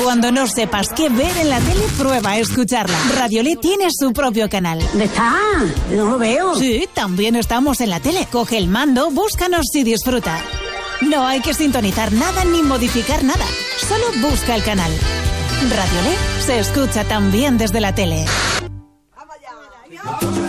Cuando no sepas qué ver en la tele, prueba a escucharla. Radiolé tiene su propio canal. ¿Dónde está? No lo veo. Sí, también estamos en la tele. Coge el mando, búscanos y disfruta. No hay que sintonizar nada ni modificar nada. Solo busca el canal. Radiolé se escucha también desde la tele. ¡Vamos allá!